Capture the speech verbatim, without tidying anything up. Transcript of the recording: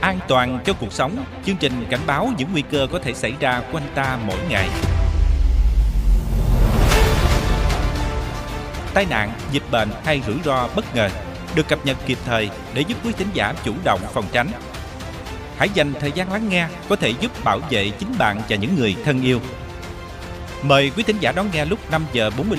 An toàn cho cuộc sống, chương trình cảnh báo những nguy cơ có thể xảy ra quanh ta mỗi ngày. Tai nạn, dịch bệnh hay rủi ro bất ngờ được cập nhật kịp thời để giúp quý thính giả chủ động phòng tránh. Hãy dành thời gian lắng nghe có thể giúp bảo vệ chính bạn và những người thân yêu. Mời quý thính giả đón nghe lúc năm giờ bốn mươi